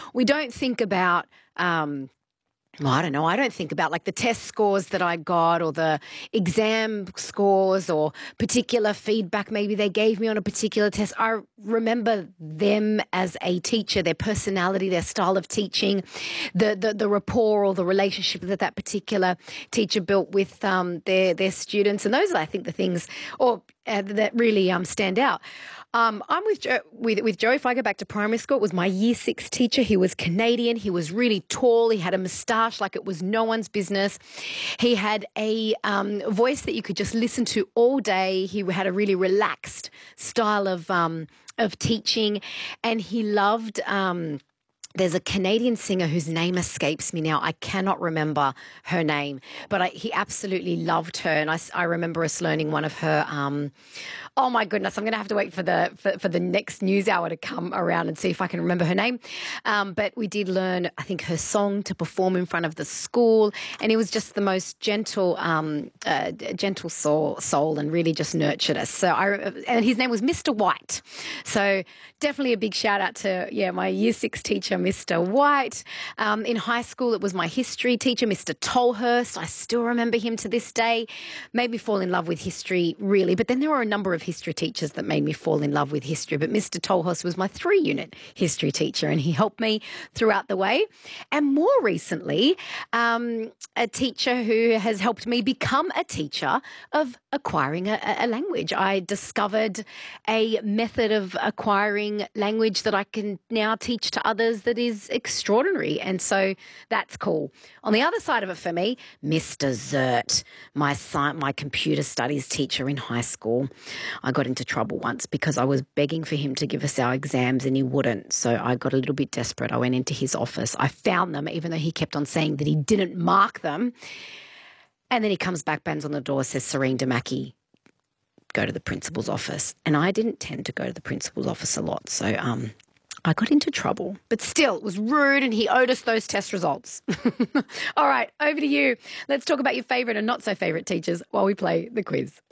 we don't think about well, I don't know. I don't think about like the test scores that I got or the exam scores or particular feedback maybe they gave me on a particular test. I remember them as a teacher, their personality, their style of teaching, the rapport or the relationship that that particular teacher built with their students. And those are, I think, the things that really stand out. I'm with Joe. If I go back to primary school, it was my year 6 teacher. He was Canadian. He was really tall. He had a moustache like it was no one's business. He had a voice that you could just listen to all day. He had a really relaxed style of teaching, and he loved. There's a Canadian singer whose name escapes me now. I cannot remember her name, but he absolutely loved her. And I remember us learning one of her, oh my goodness, I'm going to have to wait for the next news hour to come around and see if I can remember her name. But we did learn, I think, her song to perform in front of the school. And it was just the most gentle soul and really just nurtured us. So and his name was Mr. White. So definitely a big shout out to, my year 6 teacher, Mr. White. In high school, it was my history teacher, Mr. Tolhurst. I still remember him to this day. Made me fall in love with history, really. But then there were a number of history teachers that made me fall in love with history. But Mr. Tolhurst was my 3-unit history teacher, and he helped me throughout the way. And more recently, a teacher who has helped me become a teacher of acquiring a language. I discovered a method of acquiring language that I can now teach to others that is extraordinary. And so that's cool. On the other side of it for me, Mr. Zert, my computer studies teacher in high school. I got into trouble once because I was begging for him to give us our exams and he wouldn't. So I got a little bit desperate. I went into his office. I found them, even though he kept on saying that he didn't mark them. And then he comes back, bangs on the door, says, Serene Damaki, go to the principal's office. And I didn't tend to go to the principal's office a lot. So I got into trouble. But still, it was rude and he owed us those test results. All right, over to you. Let's talk about your favourite and not so favourite teachers while we play the quiz.